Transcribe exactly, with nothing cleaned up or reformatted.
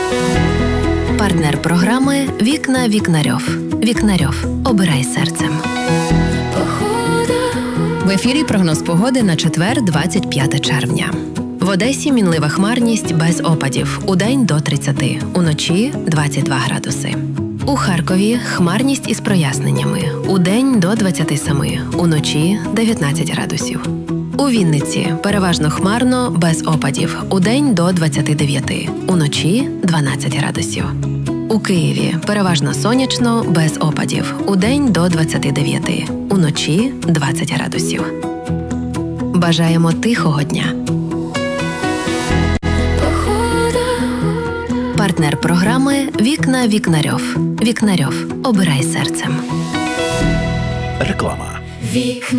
Партнер програми «Вікна Вікнарьов». Вікнарьов. Обирай серцем. В ефірі прогноз погоди на четвер, двадцять п'яте червня. В Одесі мінлива хмарність без опадів. Удень до тридцяти, уночі двадцять два градуси. У Харкові хмарність із проясненнями. Удень до двадцяти семи, уночі дев'ятнадцять градусів. У Вінниці переважно хмарно, без опадів. Удень до двадцяти дев'яти, уночі дванадцять градусів. У Києві переважно сонячно, без опадів. Удень до двадцяти дев'яти, уночі двадцять градусів. Бажаємо тихого дня. Партнер програми «Вікна Вікнарьов». Вікнарьов. Обирай серцем. Реклама.